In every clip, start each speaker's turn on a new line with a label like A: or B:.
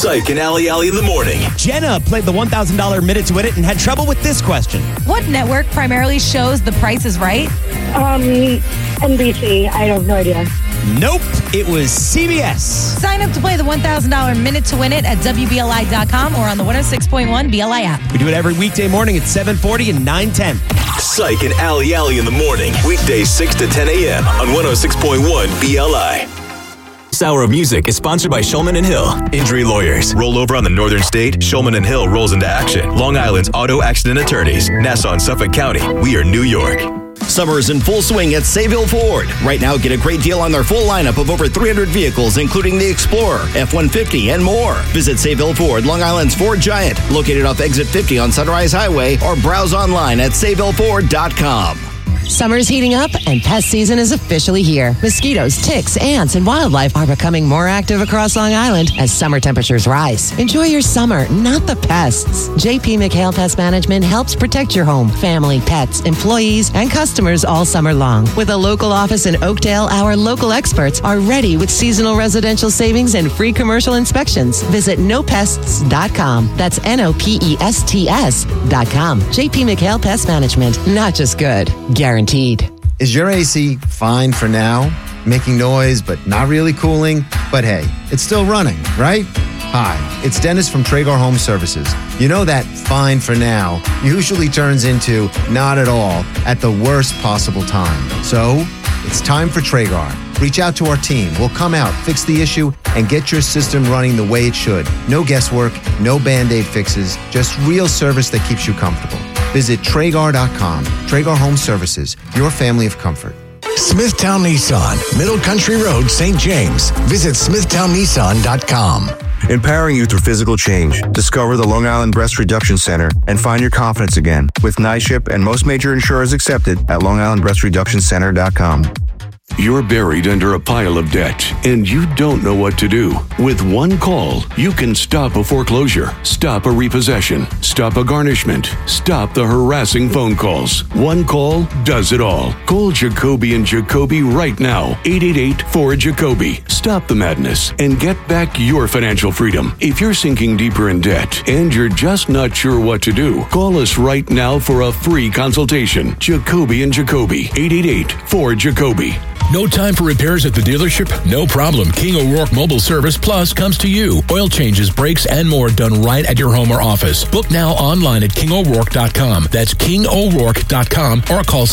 A: Psych and Allie in the morning.
B: Jenna played the $1,000 Minute to Win It and had trouble with this question.
C: What network primarily shows The Price is Right?
D: NBC. I have no idea.
B: Nope, it was CBS.
C: Sign up to play the $1,000 Minute to Win It at WBLI.com or on the 106.1 BLI app.
B: We do it every weekday morning at 7:40 and 9:10.
A: Psych and Allie in the morning. Weekdays 6 to 10 a.m. on 106.1 BLI. This hour of music is sponsored by Shulman & Hill. Injury lawyers. Roll over on the northern state. Shulman & Hill rolls into action. Long Island's auto accident attorneys. Nassau and Suffolk County. We are New York.
E: Summer is in full swing at Sayville Ford. Right now, get a great deal on their full lineup of over 300 vehicles, including the Explorer, F-150, and more. Visit Sayville Ford, Long Island's Ford Giant, located off Exit 50 on Sunrise Highway, or browse online at SayvilleFord.com.
F: Summer's heating up and pest season is officially here. Mosquitoes, ticks, ants, and wildlife are becoming more active across Long Island as summer temperatures rise. Enjoy your summer, not the pests. J.P. McHale Pest Management helps protect your home, family, pets, employees, and customers all summer long. With a local office in Oakdale, our local experts are ready with seasonal residential savings and free commercial inspections. Visit nopests.com. That's NOPESTS.com. J.P. McHale Pest Management. Not just good. Guaranteed.
G: Is your AC fine for now? Making noise, but not really cooling? But hey, it's still running, right? Hi, it's Dennis from Traeger Home Services. You know that fine for now usually turns into not at all at the worst possible time. So, it's time for Traeger. Reach out to our team. We'll come out, fix the issue, and get your system running the way it should. No guesswork, no Band-Aid fixes, just real service that keeps you comfortable. Visit Traeger.com. Traeger Home Services, your family of comfort.
H: Smithtown Nissan, Middle Country Road, St. James. Visit SmithtownNissan.com.
I: Empowering you through physical change. Discover the Long Island Breast Reduction Center and find your confidence again. With NISHIP and most major insurers accepted at LongIslandBreastReductionCenter.com.
J: You're buried under a pile of debt, and you don't know what to do. With one call, you can stop a foreclosure, stop a repossession, stop a garnishment, stop the harassing phone calls. One call does it all. Call Jacoby and Jacoby right now. 888-4-JACOBY. Stop the madness and get back your financial freedom. If you're sinking deeper in debt and you're just not sure what to do, call us right now for a free consultation. Jacoby and Jacoby. 888-4-JACOBY.
K: No time for repairs at the dealership? No problem. King O'Rourke Mobile Service Plus comes to you. Oil changes, brakes, and more done right at your home or office. Book now online at KingO'Rourke.com. That's KingO'Rourke.com or call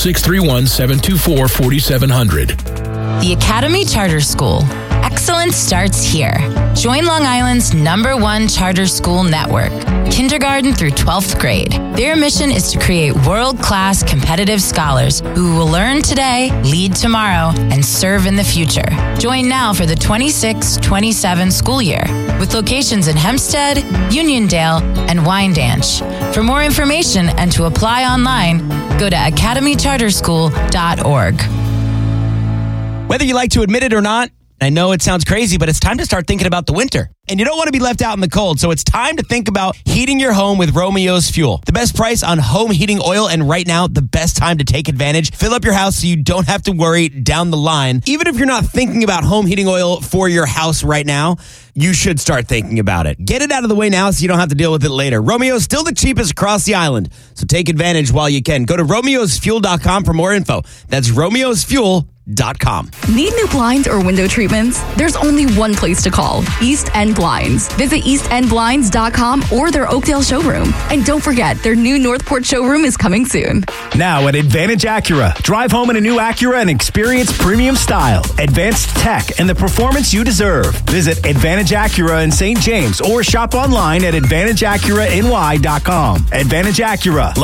K: 631-724-4700.
L: The Academy Charter School. Excellence starts here. Join Long Island's #1 charter school network, kindergarten through 12th grade. Their mission is to create world-class competitive scholars who will learn today, lead tomorrow, and serve in the future. Join now for the 26-27 school year, with locations in Hempstead, Uniondale, and Wyandanch. For more information and to apply online, go to academycharterschool.org.
B: Whether you like to admit it or not, I know it sounds crazy, but it's time to start thinking about the winter. And you don't want to be left out in the cold, so it's time to think about heating your home with Romeo's Fuel. The best price on home heating oil, and right now, the best time to take advantage. Fill up your house so you don't have to worry down the line. Even if you're not thinking about home heating oil for your house right now, you should start thinking about it. Get it out of the way now so you don't have to deal with it later. Romeo's still the cheapest across the island, so take advantage while you can. Go to Romeo'sFuel.com for more info. That's Romeo'sFuel.com.
M: Need new blinds or window treatments? There's only one place to call, East End Blinds. Visit eastendblinds.com or their Oakdale showroom. And don't forget, their new Northport showroom is coming soon.
N: Now at Advantage Acura. Drive home in a new Acura and experience premium style, advanced tech, and the performance you deserve. Visit Advantage Acura in St. James or shop online at AdvantageAcuraNY.com. Advantage Acura.